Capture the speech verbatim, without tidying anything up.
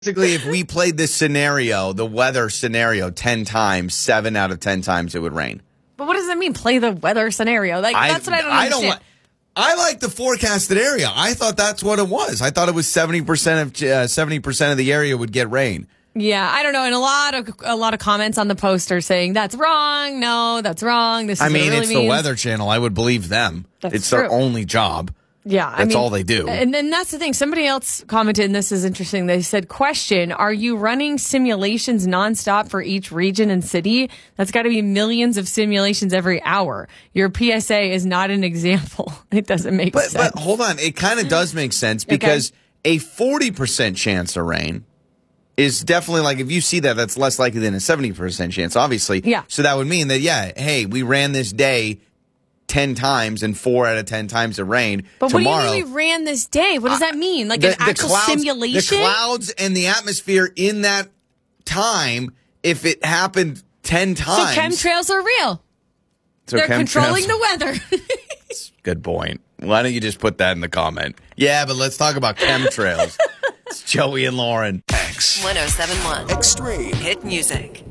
Basically, if we played this scenario, the weather scenario, ten times, seven out of ten times it would rain. But what does it mean, play the weather scenario? Like I, That's what I don't I understand. Don't li- I like the forecasted area. I thought that's what it was. I thought it was seventy percent of uh, seventy percent of the area would get rain. Yeah, I don't know. And a lot of a lot of comments on the post are saying that's wrong. No, that's wrong. This is I mean, what it really it's means. the Weather Channel. I would believe them. That's it's true. their only job. Yeah, I that's mean, all they do. And then that's the thing. Somebody else commented, and this is interesting. They said, question, are you running simulations nonstop for each region and city? That's got to be millions of simulations every hour. Your P S A is not an example. It doesn't make but, sense. But hold on. It kind of does make sense because okay. a forty percent chance of rain is definitely like, if you see that, that's less likely than a seventy percent chance, obviously. Yeah. So that would mean that, yeah, hey, we ran this day ten times and four out of ten times it rained. But Tomorrow, what do you mean we ran this day? What does that mean? Like the, an actual the clouds, simulation? The clouds and the atmosphere in that time, if it happened ten times. So chemtrails are real. So They're chemtrails, controlling the weather. Good point. Why don't you just put that in the comment? Yeah, but let's talk about chemtrails. It's Joey and Lauren. X one oh seven point one Extreme Hit Music.